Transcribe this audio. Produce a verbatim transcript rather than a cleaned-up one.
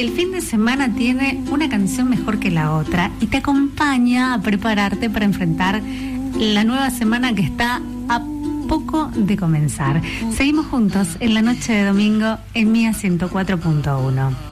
el fin de semana tiene una canción mejor que la otra y te acompaña a prepararte para enfrentar la nueva semana que está a poco de comenzar. Seguimos juntos en la noche de domingo en Mía ciento cuatro punto uno.